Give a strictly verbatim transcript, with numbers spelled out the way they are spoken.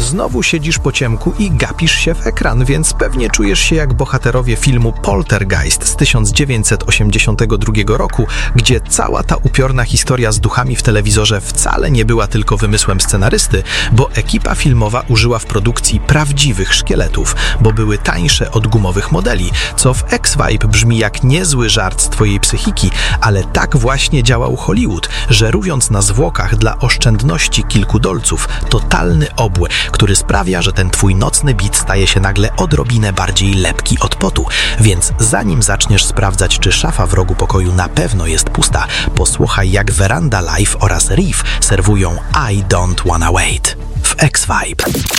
znowu siedzisz po ciemku i gapisz się w ekran, więc pewnie czujesz się jak bohaterowie filmu Poltergeist z tysiąc dziewięćset osiemdziesiątego drugiego roku, gdzie cała ta upiorna historia z duchami w telewizorze wcale nie była tylko wymysłem scenarysty, bo ekipa filmowa użyła w produkcji prawdziwych szkieletów, bo były tańsze od gumowych modeli, co w X-Vibe brzmi jak niezły żart z twojej psychiki, ale tak właśnie działał Hollywood, żerując na zwłokach dla oszczędności kilku dolców, totalny obły, który sprawia, że ten twój nocny bit staje się nagle odrobinę bardziej lepki od potu. Więc zanim zaczniesz sprawdzać, czy szafa w rogu pokoju na pewno jest pusta, posłuchaj, jak Veranda Live oraz Reef serwują I Don't Wanna Wait w X-Vibe.